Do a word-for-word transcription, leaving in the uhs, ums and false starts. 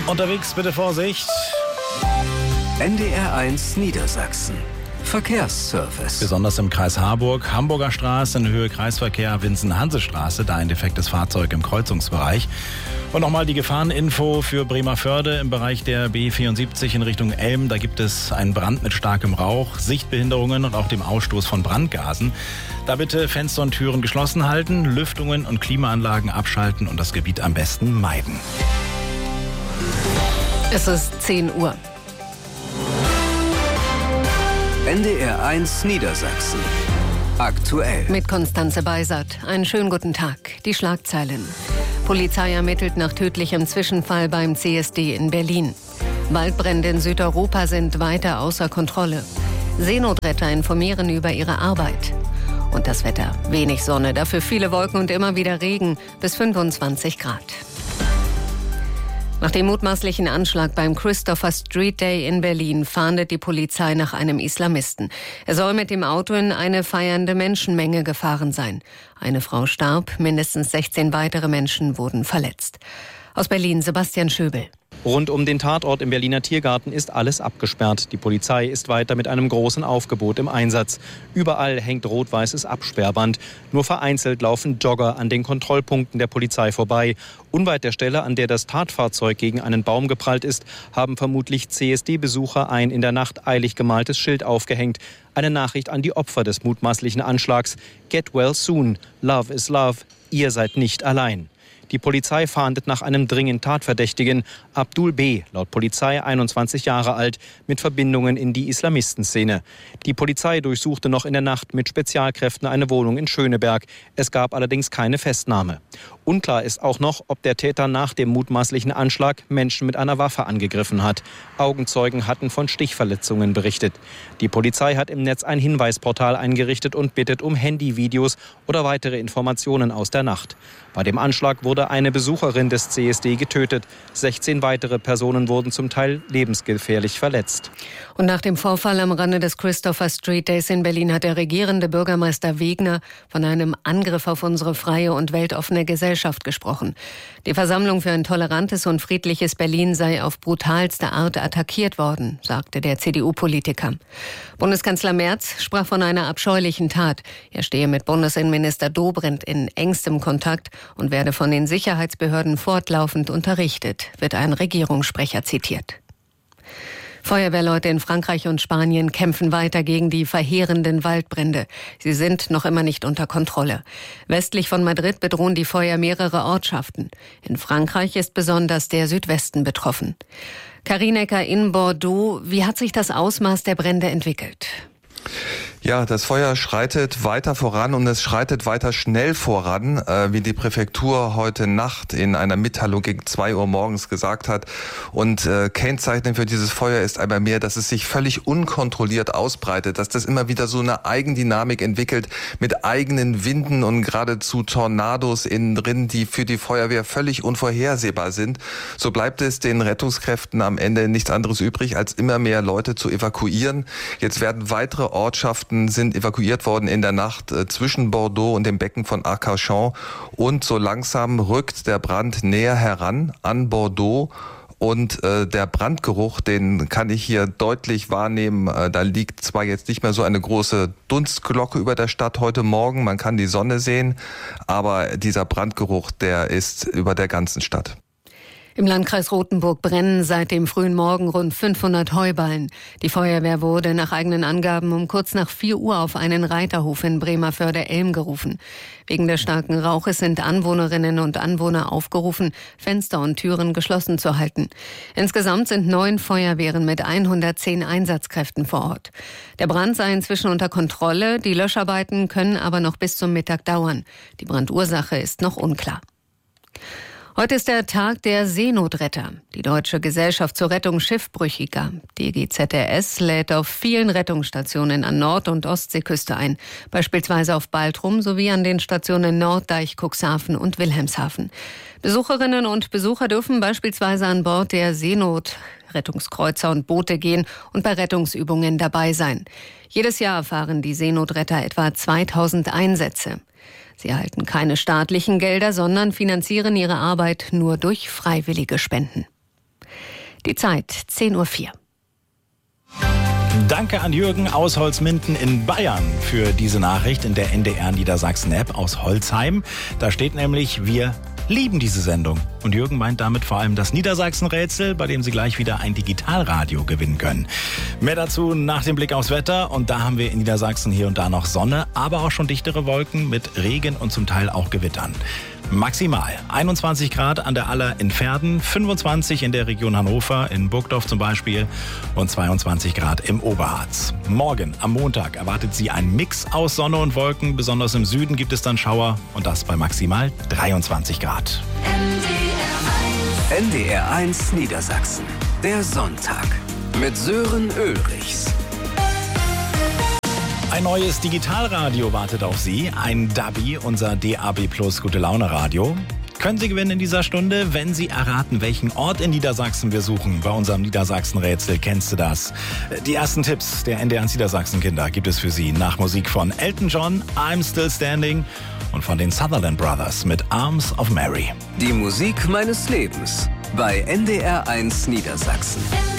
Unterwegs bitte Vorsicht. N D R eins Niedersachsen. Verkehrsservice. Besonders im Kreis Harburg, Hamburger Straße in Höhe Kreisverkehr, Winsen-Hanse-Straße, da ein defektes Fahrzeug im Kreuzungsbereich. Und nochmal die Gefahreninfo für Bremervörde im Bereich der B vierundsiebzig in Richtung Elm. Da gibt es einen Brand mit starkem Rauch, Sichtbehinderungen und auch dem Ausstoß von Brandgasen. Da bitte Fenster und Türen geschlossen halten, Lüftungen und Klimaanlagen abschalten und das Gebiet am besten meiden. Es ist zehn Uhr. N D R eins Niedersachsen. Aktuell. Mit Konstanze Beisert. Einen schönen guten Tag. Die Schlagzeilen. Polizei ermittelt nach tödlichem Zwischenfall beim C S D in Berlin. Waldbrände in Südeuropa sind weiter außer Kontrolle. Seenotretter informieren über ihre Arbeit. Und das Wetter. Wenig Sonne, dafür viele Wolken und immer wieder Regen bis fünfundzwanzig Grad. Nach dem mutmaßlichen Anschlag beim Christopher Street Day in Berlin fahndet die Polizei nach einem Islamisten. Er soll mit dem Auto in eine feiernde Menschenmenge gefahren sein. Eine Frau starb, mindestens sechzehn weitere Menschen wurden verletzt. Aus Berlin Sebastian Schöbel. Rund um den Tatort im Berliner Tiergarten ist alles abgesperrt. Die Polizei ist weiter mit einem großen Aufgebot im Einsatz. Überall hängt rot-weißes Absperrband. Nur vereinzelt laufen Jogger an den Kontrollpunkten der Polizei vorbei. Unweit der Stelle, an der das Tatfahrzeug gegen einen Baum geprallt ist, haben vermutlich C S D-Besucher ein in der Nacht eilig gemaltes Schild aufgehängt. Eine Nachricht an die Opfer des mutmaßlichen Anschlags. Get well soon. Love is love. Ihr seid nicht allein. Die Polizei fahndet nach einem dringend Tatverdächtigen, Abdul B., laut Polizei einundzwanzig Jahre alt, mit Verbindungen in die Islamistenszene. Die Polizei durchsuchte noch in der Nacht mit Spezialkräften eine Wohnung in Schöneberg. Es gab allerdings keine Festnahme. Unklar ist auch noch, ob der Täter nach dem mutmaßlichen Anschlag Menschen mit einer Waffe angegriffen hat. Augenzeugen hatten von Stichverletzungen berichtet. Die Polizei hat im Netz ein Hinweisportal eingerichtet und bittet um Handyvideos oder weitere Informationen aus der Nacht. Bei dem Anschlag wurde eine Besucherin des C S D getötet. sechzehn weitere Personen wurden zum Teil lebensgefährlich verletzt. Und nach dem Vorfall am Rande des Christopher Street Days in Berlin hat der regierende Bürgermeister Wegner von einem Angriff auf unsere freie und weltoffene Gesellschaft gesprochen. Die Versammlung für ein tolerantes und friedliches Berlin sei auf brutalste Art attackiert worden, sagte der C D U-Politiker. Bundeskanzler Merz sprach von einer abscheulichen Tat. Er stehe mit Bundesinnenminister Dobrindt in engstem Kontakt und werde von den Sicherheitsbehörden fortlaufend unterrichtet, wird ein Regierungssprecher zitiert. Feuerwehrleute in Frankreich und Spanien kämpfen weiter gegen die verheerenden Waldbrände. Sie sind noch immer nicht unter Kontrolle. Westlich von Madrid bedrohen die Feuer mehrere Ortschaften. In Frankreich ist besonders der Südwesten betroffen. Karin Ecker in Bordeaux, wie hat sich das Ausmaß der Brände entwickelt? Ja, das Feuer schreitet weiter voran und es schreitet weiter schnell voran, äh, wie die Präfektur heute Nacht in einer Mitteilung gegen zwei Uhr morgens gesagt hat. Und äh, kennzeichnend für dieses Feuer ist einmal mehr, dass es sich völlig unkontrolliert ausbreitet, dass das immer wieder so eine Eigendynamik entwickelt mit eigenen Winden und geradezu Tornados innen drin, die für die Feuerwehr völlig unvorhersehbar sind. So bleibt es den Rettungskräften am Ende nichts anderes übrig, als immer mehr Leute zu evakuieren. Jetzt werden weitere Ortschaften sind evakuiert worden in der Nacht äh, zwischen Bordeaux und dem Becken von Arcachon. Und so langsam rückt der Brand näher heran an Bordeaux. Und äh, der Brandgeruch, den kann ich hier deutlich wahrnehmen. Äh, da liegt zwar jetzt nicht mehr so eine große Dunstglocke über der Stadt heute Morgen, man kann die Sonne sehen, aber dieser Brandgeruch, der ist über der ganzen Stadt. Im Landkreis Rothenburg brennen seit dem frühen Morgen rund fünfhundert Heuballen. Die Feuerwehr wurde nach eigenen Angaben um kurz nach vier Uhr auf einen Reiterhof in Bremervörde-Elm gerufen. Wegen des starken Rauches sind Anwohnerinnen und Anwohner aufgerufen, Fenster und Türen geschlossen zu halten. Insgesamt sind neun Feuerwehren mit hundertzehn Einsatzkräften vor Ort. Der Brand sei inzwischen unter Kontrolle, die Löscharbeiten können aber noch bis zum Mittag dauern. Die Brandursache ist noch unklar. Heute ist der Tag der Seenotretter. Die Deutsche Gesellschaft zur Rettung Schiffbrüchiger, D G Z R S, lädt auf vielen Rettungsstationen an Nord- und Ostseeküste ein, beispielsweise auf Baltrum sowie an den Stationen Norddeich, Cuxhaven und Wilhelmshaven. Besucherinnen und Besucher dürfen beispielsweise an Bord der Seenotrettungskreuzer und Boote gehen und bei Rettungsübungen dabei sein. Jedes Jahr fahren die Seenotretter etwa zweitausend Einsätze. Sie erhalten keine staatlichen Gelder, sondern finanzieren ihre Arbeit nur durch freiwillige Spenden. Die Zeit zehn Uhr vier. Danke an Jürgen aus Holzminden in Bayern für diese Nachricht in der N D R Niedersachsen-App aus Holzheim. Da steht nämlich, wir lieben diese Sendung. Und Jürgen meint damit vor allem das Niedersachsen-Rätsel, bei dem Sie gleich wieder ein Digitalradio gewinnen können. Mehr dazu nach dem Blick aufs Wetter. Und da haben wir in Niedersachsen hier und da noch Sonne, aber auch schon dichtere Wolken mit Regen und zum Teil auch Gewittern. Maximal einundzwanzig Grad an der Aller in Verden, fünfundzwanzig in der Region Hannover, in Burgdorf zum Beispiel und zweiundzwanzig Grad im Oberharz. Morgen am Montag erwartet Sie ein Mix aus Sonne und Wolken. Besonders im Süden gibt es dann Schauer und das bei maximal dreiundzwanzig Grad. N D R eins Niedersachsen. Der Sonntag mit Sören Ulrichs. Ein neues Digitalradio wartet auf Sie, ein Dabi, unser D A B Plus Gute-Laune-Radio. Können Sie gewinnen in dieser Stunde, wenn Sie erraten, welchen Ort in Niedersachsen wir suchen. Bei unserem Niedersachsen-Rätsel kennst du das. Die ersten Tipps der N D R eins Niedersachsen-Kinder gibt es für Sie nach Musik von Elton John, I'm Still Standing und von den Sutherland Brothers mit Arms of Mary. Die Musik meines Lebens bei N D R eins Niedersachsen.